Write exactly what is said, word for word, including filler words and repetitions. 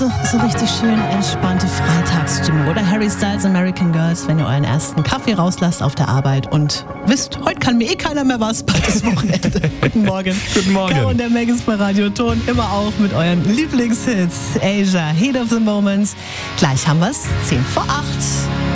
So, so richtig schön entspannte Freitagsstimmung. Oder Harry Styles American Girls, wenn ihr euren ersten Kaffee rauslasst auf der Arbeit und wisst, heute kann mir eh keiner mehr was, bald ist Wochenende. Guten Morgen. Guten Morgen. Caro und der Megas bei Radio Ton, immer auch mit euren Lieblingshits. Asia, Heat of the Moment. Gleich haben wir's, zehn vor acht.